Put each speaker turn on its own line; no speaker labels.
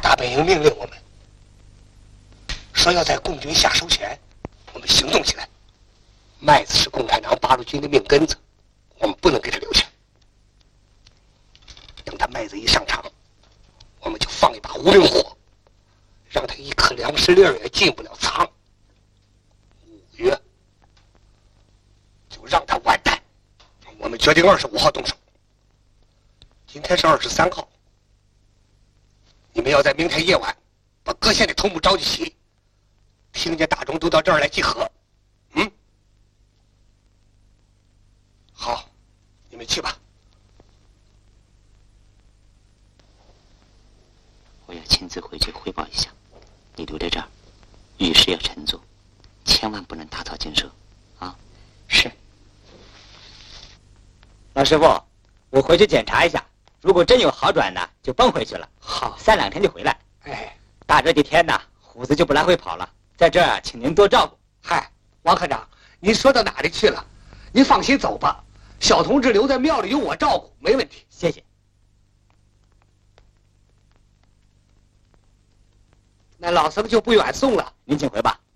大本营命令我们，说要在共军下手前，我们行动起来。麦子是共产党八路军的命根子，我们不能给他留下。等他麦子一上场，我们就放一把无名火，让他一颗粮食粒儿也进不了仓。5月就让他完蛋。我们决定25号动手。今天是23号，你们要在明天夜晚把各县的头目召集起，听见大钟都到这儿来集合。好，你们去吧。
我要亲自回去汇报一下，你留在这儿，遇事要沉着，千万不能打草惊蛇，啊！
是。老师傅，我回去检查一下，如果真有好转呢，就奔回去了。
好
，3、2天就回来。
哎，
大这几天呢，虎子就不来回跑了，在这儿请您多照顾。
嗨，王科长，您说到哪里去了？您放心走吧，小同志留在庙里有我照顾，没问题。
谢谢。
那老僧就不远送了，
您请回吧。